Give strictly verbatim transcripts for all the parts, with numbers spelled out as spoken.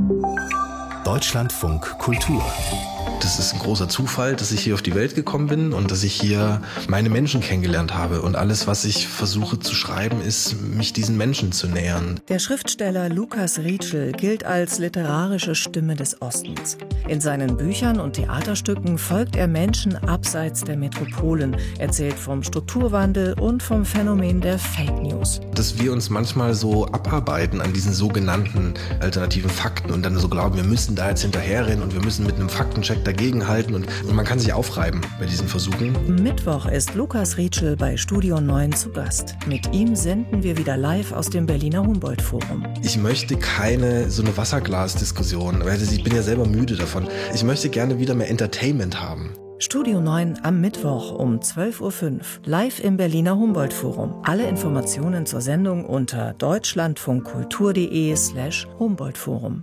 Deutschlandfunk Kultur. Das ist ein großer Zufall, dass ich hier auf die Welt gekommen bin und dass ich hier meine Menschen kennengelernt habe. Und alles, was ich versuche zu schreiben, ist, mich diesen Menschen zu nähern. Der Schriftsteller Lukas Rietschel gilt als literarische Stimme des Ostens. In seinen Büchern und Theaterstücken folgt er Menschen abseits der Metropolen, erzählt vom Strukturwandel und vom Phänomen der Fake News. Dass wir uns manchmal so abarbeiten an diesen sogenannten alternativen Fakten und dann so glauben, wir müssen da jetzt hinterherrennen und wir müssen mit einem Faktencheck dagegenhalten und, und man kann sich aufreiben bei diesen Versuchen. Mittwoch ist Lukas Rietschel bei Studio neun zu Gast. Mit ihm senden wir wieder live aus dem Berliner Humboldt-Forum. Ich möchte keine so eine Wasserglas-Diskussion, weil ich bin ja selber müde davon. Ich möchte gerne wieder mehr Entertainment haben. Studio neun am Mittwoch um zwölf Uhr fünf, live im Berliner Humboldt-Forum. Alle Informationen zur Sendung unter deutschlandfunkkultur.de slash Humboldt-Forum.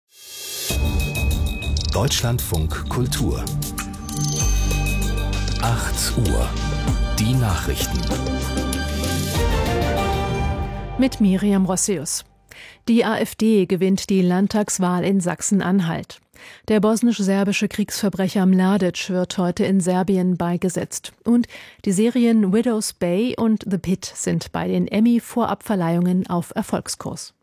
Deutschlandfunk Kultur. acht Uhr. Die Nachrichten. Mit Miriam Rossius. Die AfD gewinnt die Landtagswahl in Sachsen-Anhalt. Der bosnisch-serbische Kriegsverbrecher Mladic wird heute in Serbien beigesetzt. Und die Serien Widow's Bay und The Pit sind bei den Emmy-Vorabverleihungen auf Erfolgskurs.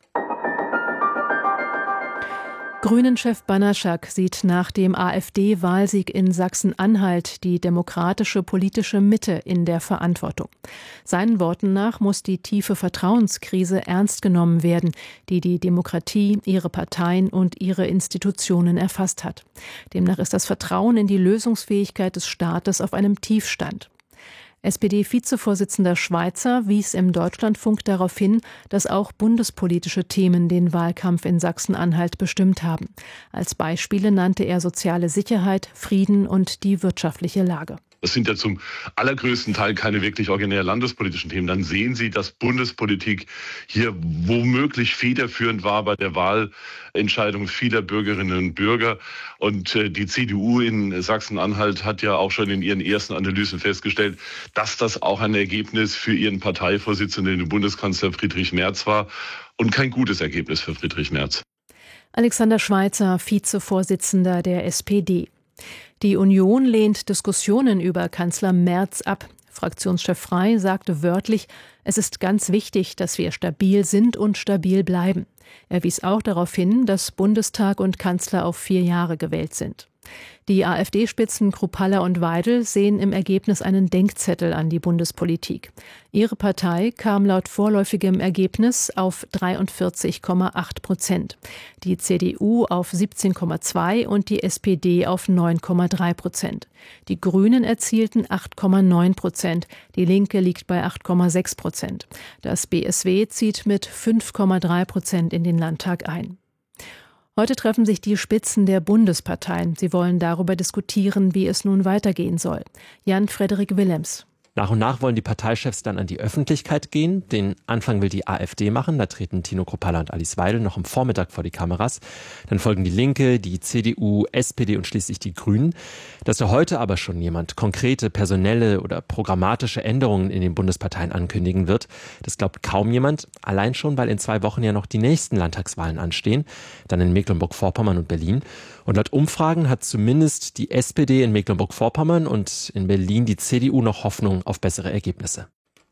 Grünen-Chef Banaschak sieht nach dem AfD-Wahlsieg in Sachsen-Anhalt die demokratische politische Mitte in der Verantwortung. Seinen Worten nach muss die tiefe Vertrauenskrise ernst genommen werden, die die Demokratie, ihre Parteien und ihre Institutionen erfasst hat. Demnach ist das Vertrauen in die Lösungsfähigkeit des Staates auf einem Tiefstand. S P D-Vizevorsitzender Schweizer wies im Deutschlandfunk darauf hin, dass auch bundespolitische Themen den Wahlkampf in Sachsen-Anhalt bestimmt haben. Als Beispiele nannte er soziale Sicherheit, Frieden und die wirtschaftliche Lage. Das sind ja zum allergrößten Teil keine wirklich originär landespolitischen Themen. Dann sehen Sie, dass Bundespolitik hier womöglich federführend war bei der Wahlentscheidung vieler Bürgerinnen und Bürger. Und die C D U in Sachsen-Anhalt hat ja auch schon in ihren ersten Analysen festgestellt, dass das auch ein Ergebnis für ihren Parteivorsitzenden, den Bundeskanzler Friedrich Merz war und kein gutes Ergebnis für Friedrich Merz. Alexander Schweitzer, Vizevorsitzender der S P D. Die Union lehnt Diskussionen über Kanzler Merz ab. Fraktionschef Frey sagte wörtlich, es ist ganz wichtig, dass wir stabil sind und stabil bleiben. Er wies auch darauf hin, dass Bundestag und Kanzler auf vier Jahre gewählt sind. Die AfD-Spitzen Kruppalla und Weidel sehen im Ergebnis einen Denkzettel an die Bundespolitik. Ihre Partei kam laut vorläufigem Ergebnis auf dreiundvierzig Komma acht Prozent, die C D U auf siebzehn Komma zwei und die S P D auf neun Komma drei Prozent. Die Grünen erzielten acht Komma neun Prozent, die Linke liegt bei acht Komma sechs Prozent. Das B S W zieht mit fünf Komma drei Prozent in den Landtag ein. Heute treffen sich die Spitzen der Bundesparteien. Sie wollen darüber diskutieren, wie es nun weitergehen soll. Jan-Frederik Willems. Nach und nach wollen die Parteichefs dann an die Öffentlichkeit gehen. Den Anfang will die AfD machen. Da treten Tino Kruppalla und Alice Weidel noch am Vormittag vor die Kameras. Dann folgen die Linke, die C D U, S P D und schließlich die Grünen. Dass da heute aber schon jemand konkrete personelle oder programmatische Änderungen in den Bundesparteien ankündigen wird, das glaubt kaum jemand. Allein schon, weil in zwei Wochen ja noch die nächsten Landtagswahlen anstehen. Dann in Mecklenburg-Vorpommern und Berlin. Und laut Umfragen hat zumindest die S P D in Mecklenburg-Vorpommern und in Berlin die C D U noch Hoffnung auf bessere Ergebnisse.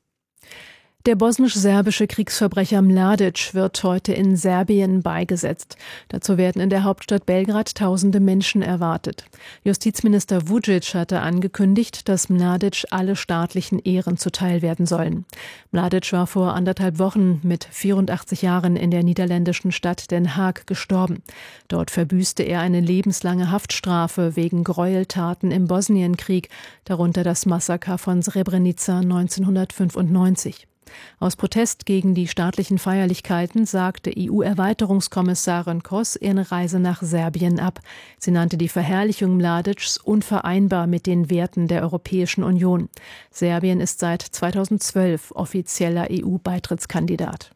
Der bosnisch-serbische Kriegsverbrecher Mladic wird heute in Serbien beigesetzt. Dazu werden in der Hauptstadt Belgrad tausende Menschen erwartet. Justizminister Vučić hatte angekündigt, dass Mladic alle staatlichen Ehren zuteil werden sollen. Mladic war vor anderthalb Wochen mit vierundachtzig Jahren in der niederländischen Stadt Den Haag gestorben. Dort verbüßte er eine lebenslange Haftstrafe wegen Gräueltaten im Bosnienkrieg, darunter das Massaker von Srebrenica neunzehnhundertfünfundneunzig. Aus Protest gegen die staatlichen Feierlichkeiten sagte E U-Erweiterungskommissarin Kroes ihre Reise nach Serbien ab. Sie nannte die Verherrlichung Mladics unvereinbar mit den Werten der Europäischen Union. Serbien ist seit zweitausendzwölf offizieller E U-Beitrittskandidat.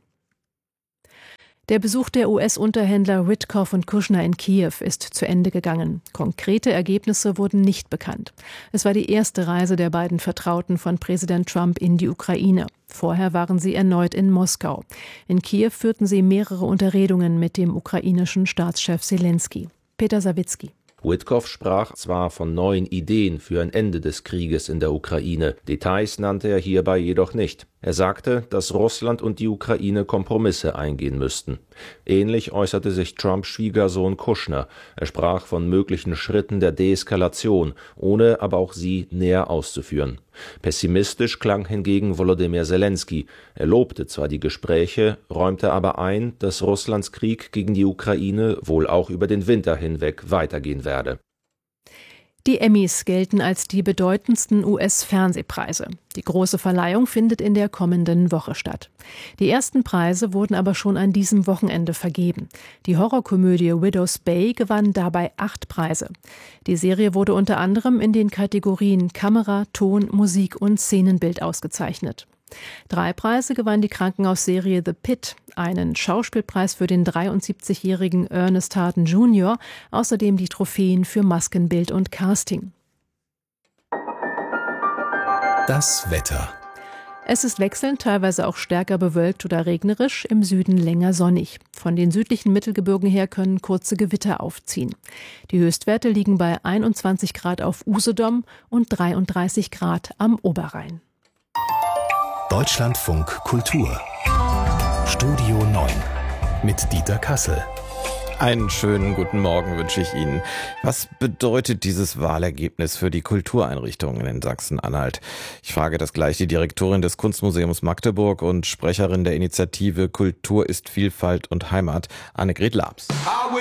Der Besuch der U S-Unterhändler Witkoff und Kushner in Kiew ist zu Ende gegangen. Konkrete Ergebnisse wurden nicht bekannt. Es war die erste Reise der beiden Vertrauten von Präsident Trump in die Ukraine. Vorher waren sie erneut in Moskau. In Kiew führten sie mehrere Unterredungen mit dem ukrainischen Staatschef Selenskyj. Peter Sawicki. Witkow sprach zwar von neuen Ideen für ein Ende des Krieges in der Ukraine, Details nannte er hierbei jedoch nicht. Er sagte, dass Russland und die Ukraine Kompromisse eingehen müssten. Ähnlich äußerte sich Trumps Schwiegersohn Kushner. Er sprach von möglichen Schritten der Deeskalation, ohne aber auch sie näher auszuführen. Pessimistisch klang hingegen Volodymyr Selenskyj. Er lobte zwar die Gespräche, räumte aber ein, dass Russlands Krieg gegen die Ukraine wohl auch über den Winter hinweg weitergehen werde. Die Emmys gelten als die bedeutendsten U S-Fernsehpreise. Die große Verleihung findet in der kommenden Woche statt. Die ersten Preise wurden aber schon an diesem Wochenende vergeben. Die Horrorkomödie Widow's Bay gewann dabei acht Preise. Die Serie wurde unter anderem in den Kategorien Kamera, Ton, Musik und Szenenbild ausgezeichnet. Drei Preise gewann die Krankenhausserie The Pit, einen Schauspielpreis für den dreiundsiebzigjährigen Ernest Harden Junior, außerdem die Trophäen für Maskenbild und Casting. Das Wetter. Es ist wechselnd, teilweise auch stärker bewölkt oder regnerisch, im Süden länger sonnig. Von den südlichen Mittelgebirgen her können kurze Gewitter aufziehen. Die Höchstwerte liegen bei einundzwanzig Grad auf Usedom und dreiunddreißig Grad am Oberrhein. Deutschlandfunk Kultur. Studio neun mit Dieter Kassel. Einen schönen guten Morgen wünsche ich Ihnen. Was bedeutet dieses Wahlergebnis für die Kultureinrichtungen in Sachsen-Anhalt? Ich frage das gleich die Direktorin des Kunstmuseums Magdeburg und Sprecherin der Initiative Kultur ist Vielfalt und Heimat, Annegret Labs.